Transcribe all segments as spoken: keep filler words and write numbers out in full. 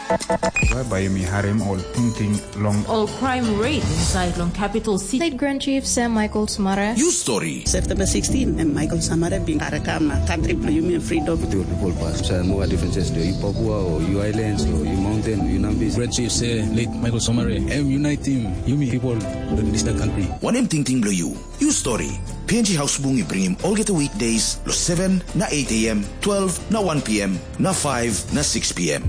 Whereby mi harem all ting long. All crime rate inside long capital city. State Grand Chief Sam Michael Samara. You story. September sixteenth, and Michael Samara being Arakama, country human freedom. The people pass. So no differences. You Papua or you islands or you mountain, you Nambis. Grand Chief say late Michael Samara. I'm uniting you me people in this country. One em ting ting blow you. You story. P N G House Bungi bring him all get the weekdays. Lo seven na eight a.m., twelve na one p.m., na five na six p.m.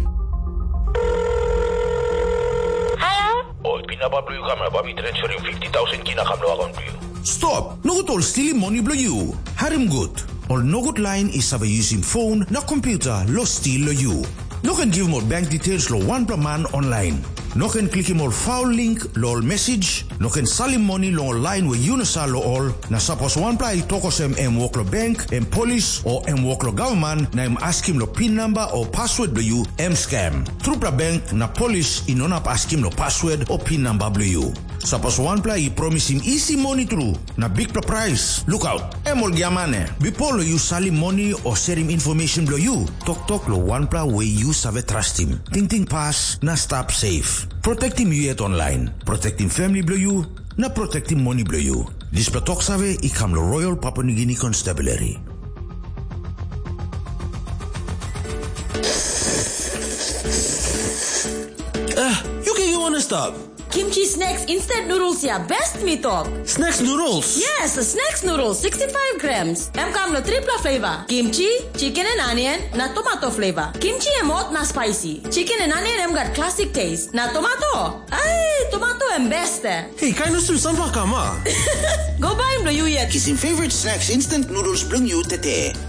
Oh, pinapablo yung camera, babi transfer yung fifty thousand kinakamlo account to you. Stop! No good all stealing money blow you. Harim good. All no good line is have using phone na computer lo steal lo you. No can give more bank details lo one per man online. No can click him all foul link lo all message. No can sell him money lo online with unisal lo all. Na suppose one play tokos em em work lo bank, em police or em work lo government na em ask him lo pin number or password lo you em scam. Through pra bank na police inonap ask him lo password or pin number lo you. Suppose one play he promise him easy money through na big pra price. Look out. Em all giamane. Before lo you sell him money or share him information lo you. Tok tok lo one play way you save trust him. Ting ting pass na stop safe. Protect him you yet online. Protect him family blow you. Na protect him money blow you. This platok save ikam lo Royal Papua New Guinea Constabulary. Ah, you can you wanna stop? Kimchi Snacks instant noodles ya best me talk. Snacks noodles? Yes, the Snacks noodles, sixty-five grams. Em kam lo triple flavor. Kimchi, chicken and onion, na tomato flavor. Kimchi em hot na spicy. Chicken and onion em got classic taste. Na tomato. Ay, tomato em best eh. Hey, kind of some sampa kama. Go buy him lo you yet. His favorite snacks instant noodles bring you tete.